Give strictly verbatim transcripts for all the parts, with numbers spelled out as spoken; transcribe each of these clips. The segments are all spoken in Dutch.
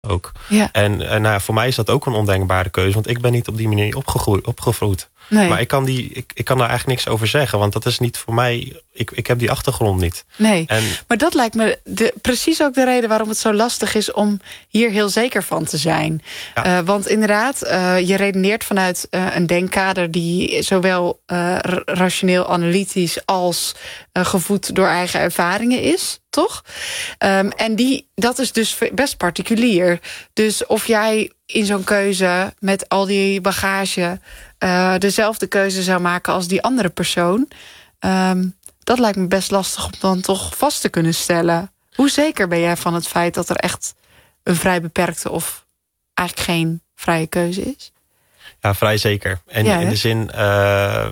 ook. Ja. En, en nou, voor mij is dat ook een ondenkbare keuze. Want ik ben niet op die manier opgegroeid. opgevoed. Nee. Maar ik kan, die, ik, ik kan daar eigenlijk niks over zeggen. Want dat is niet voor mij... Ik, ik heb die achtergrond niet. Nee, en, maar dat lijkt me de, precies ook de reden waarom het zo lastig is om hier heel zeker van te zijn. Ja. Uh, want inderdaad, uh, je redeneert vanuit uh, een denkkader die zowel uh, rationeel analytisch als uh, gevoed door eigen ervaringen is, toch? Um, en die, dat is dus best particulier. Dus of jij in zo'n keuze met al die bagage uh, dezelfde keuze zou maken als die andere persoon, Um, dat lijkt me best lastig om dan toch vast te kunnen stellen. Hoe zeker ben jij van het feit dat er echt een vrij beperkte of eigenlijk geen vrije keuze is? Ja, vrij zeker. En ja, in de zin, uh,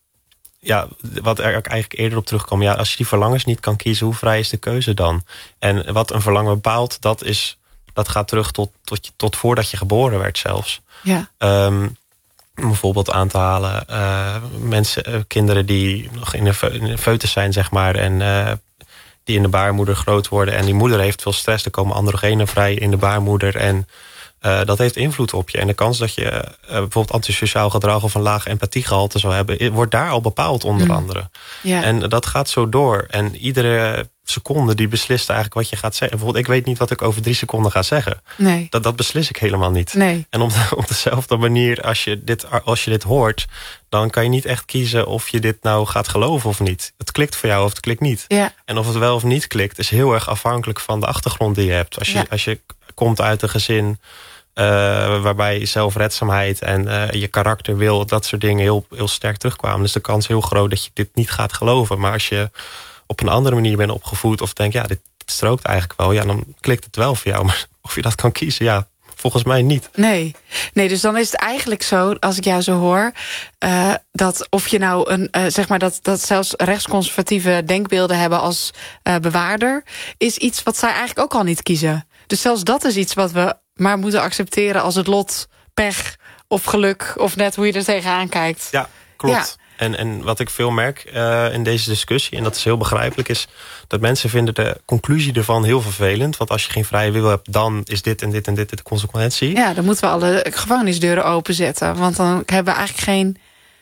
ja, wat er ook eigenlijk eerder op terugkwam. Ja, als je die verlangens niet kan kiezen, hoe vrij is de keuze dan? En wat een verlangen bepaalt, dat, is, dat gaat terug tot, tot, tot voordat je geboren werd zelfs. Ja. Um, Om een voorbeeld aan te halen. Uh, mensen, uh, kinderen die nog in de foetus zijn, zeg maar. En uh, die in de baarmoeder groot worden. En die moeder heeft veel stress. Er komen androgenen vrij in de baarmoeder. En uh, dat heeft invloed op je. En de kans dat je uh, bijvoorbeeld antisociaal gedrag of een laag empathiegehalte zou hebben, wordt daar al bepaald onder mm. andere. Ja. En dat gaat zo door. En iedere seconde die beslist eigenlijk wat je gaat zeggen. Bijvoorbeeld, ik weet niet wat ik over drie seconden ga zeggen. Nee. Dat, dat beslis ik helemaal niet. Nee. En op, de, op dezelfde manier, als je, dit, als je dit hoort, dan kan je niet echt kiezen of je dit nou gaat geloven of niet. Het klikt voor jou of het klikt niet. Ja. En of het wel of niet klikt, is heel erg afhankelijk van de achtergrond die je hebt. Als je, ja. als je komt uit een gezin uh, waarbij zelfredzaamheid en uh, je karakter wil, dat soort dingen heel, heel sterk terugkwamen. Dus de kans is heel groot dat je dit niet gaat geloven. Maar als je op een andere manier bent opgevoed of denkt, ja, dit strookt eigenlijk wel, ja, dan klikt het wel voor jou. Maar of je dat kan kiezen, ja, volgens mij niet. Nee. nee, dus dan is het eigenlijk zo, als ik jou zo hoor, uh, dat of je nou een, uh, zeg maar dat, dat zelfs rechtsconservatieve denkbeelden hebben als uh, bewaarder, is iets wat zij eigenlijk ook al niet kiezen. Dus zelfs dat is iets wat we maar moeten accepteren als het lot, pech of geluk, of net hoe je er tegenaan kijkt. Ja, klopt. Ja. En, en wat ik veel merk uh, in deze discussie, en dat is heel begrijpelijk, is dat mensen vinden de conclusie ervan heel vervelend. Want als je geen vrije wil hebt, dan is dit en dit en dit de consequentie. Ja, dan moeten we alle gevangenisdeuren openzetten. Want dan hebben we eigenlijk geen,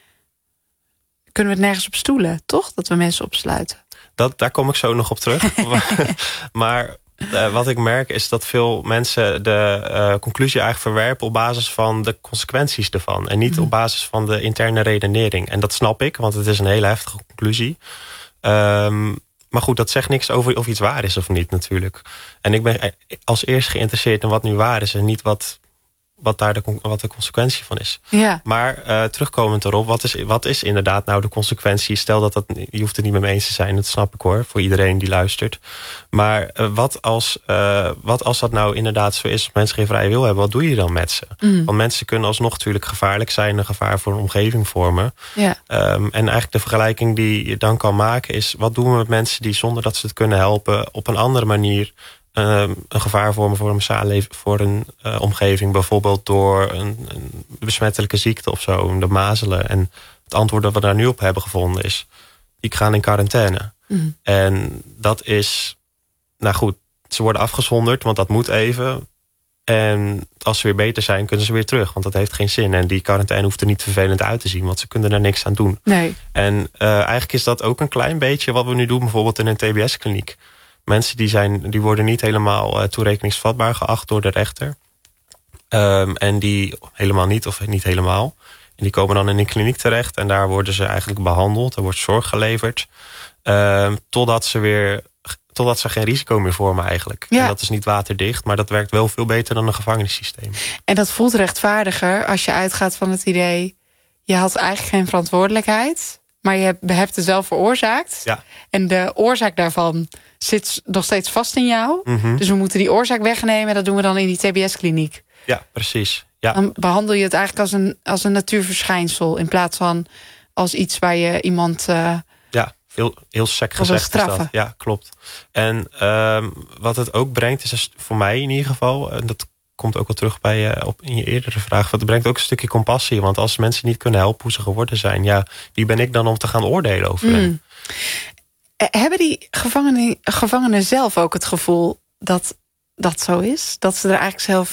kunnen we het nergens op stoelen, toch? Dat we mensen opsluiten. Dat, daar kom ik zo nog op terug. Maar uh, wat ik merk is dat veel mensen de uh, conclusie eigenlijk verwerpen op basis van de consequenties ervan. En niet mm-hmm. op basis van de interne redenering. En dat snap ik, want het is een hele heftige conclusie. Um, maar goed, dat zegt niks over of iets waar is of niet natuurlijk. En ik ben als eerste geïnteresseerd in wat nu waar is en niet wat, wat daar de, wat de consequentie van is. Ja. Maar uh, terugkomend erop, wat is, wat is inderdaad nou de consequentie? Stel dat dat, je hoeft het niet met me eens te zijn, dat snap ik hoor, voor iedereen die luistert. Maar uh, wat, als, uh, wat als dat nou inderdaad zo is, als mensen geen vrije wil hebben, wat doe je dan met ze? Mm. Want mensen kunnen alsnog natuurlijk gevaarlijk zijn, een gevaar voor een omgeving vormen. Ja. Um, en eigenlijk de vergelijking die je dan kan maken is, wat doen we met mensen die zonder dat ze het kunnen helpen, op een andere manier Uh, een gevaar vormen voor een samenleving, voor een uh, omgeving, bijvoorbeeld door een, een besmettelijke ziekte of zo, de mazelen. En het antwoord dat we daar nu op hebben gevonden is, die gaan in quarantaine. Mm. En dat is, nou goed, ze worden afgezonderd, want dat moet even. En als ze weer beter zijn, kunnen ze weer terug, want dat heeft geen zin. En die quarantaine hoeft er niet vervelend uit te zien, want ze kunnen er niks aan doen. Nee. En uh, eigenlijk is dat ook een klein beetje wat we nu doen, bijvoorbeeld in een T B S-kliniek. Mensen die, zijn, die worden niet helemaal uh, toerekeningsvatbaar geacht door de rechter. Um, en die helemaal niet, of niet helemaal. En die komen dan in een kliniek terecht. En daar worden ze eigenlijk behandeld. Er wordt zorg geleverd. Um, totdat ze weer totdat ze geen risico meer vormen eigenlijk. Ja. En dat is niet waterdicht. Maar dat werkt wel veel beter dan een gevangenissysteem. En dat voelt rechtvaardiger als je uitgaat van het idee, je had eigenlijk geen verantwoordelijkheid, maar je hebt het zelf veroorzaakt. Ja. En de oorzaak daarvan zit nog steeds vast in jou. Mm-hmm. Dus we moeten die oorzaak wegnemen. En dat doen we dan in die T B S-kliniek. Ja, precies. Ja. Dan behandel je het eigenlijk als een, als een natuurverschijnsel, in plaats van als iets waar je iemand Uh, ja, heel, heel sec gezegd is dat. Ja, klopt. En uh, wat het ook brengt, is voor mij in ieder geval, en dat komt ook wel terug bij uh, op in je eerdere vraag, het brengt ook een stukje compassie. Want als mensen niet kunnen helpen hoe ze geworden zijn, ja, wie ben ik dan om te gaan oordelen over mm. hen? Hebben die gevangenen, gevangenen zelf ook het gevoel dat dat zo is? Dat ze er eigenlijk zelf